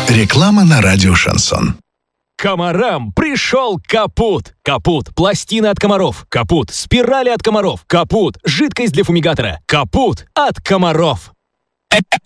Реклама на радио «Шансон». Комарам пришел Капут. Капут – пластины от комаров. Капут – спирали от комаров. Капут – жидкость для фумигатора. Капут от комаров.